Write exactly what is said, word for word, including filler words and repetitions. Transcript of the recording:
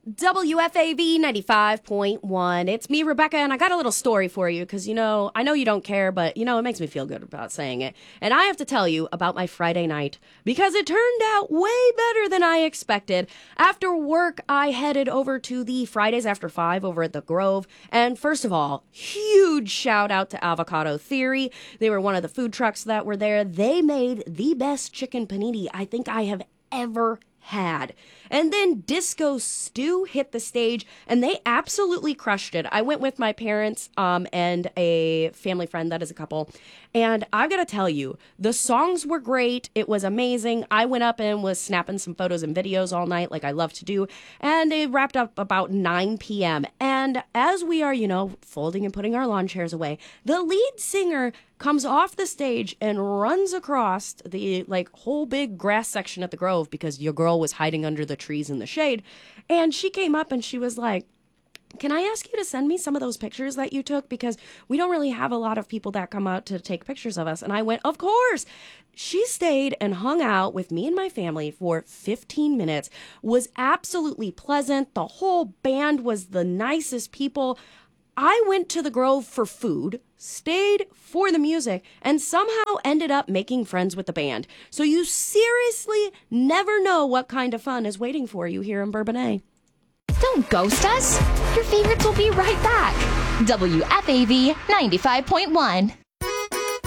W F A V ninety-five point one. It's me, Rebecca, and I got a little story for you because, you know, I know you don't care, but, you know, it makes me feel good about saying it. And I have to tell you about my Friday night because it turned out way better than I expected. After work, I headed over to the Fridays After Five over at the Grove. And first of all, huge shout out to Avocado Theory. They were one of the food trucks that were there. They made the best chicken panini I think I have ever had. And then Disco Stew hit the stage, and they absolutely crushed it. I went with my parents um, and a family friend that is a couple, and I've got to tell you, the songs were great. It was amazing. I went up and was snapping some photos and videos all night like I love to do, and it wrapped up about nine p.m. And as we are, you know, folding and putting our lawn chairs away, the lead singer comes off the stage and runs across the like whole big grass section at the Grove because your girl was hiding under the trees in the shade. And she came up and she was like, "Can I ask you to send me some of those pictures that you took? Because we don't really have a lot of people that come out to take pictures of us." And I went, "Of course." She stayed and hung out with me and my family for fifteen minutes, was absolutely pleasant. The whole band was the nicest people. I went to the Grove for food, stayed for the music, and somehow ended up making friends with the band. So you seriously never know what kind of fun is waiting for you here in Bourbonnais. Don't ghost us. Your favorites will be right back. W F A V ninety-five point one.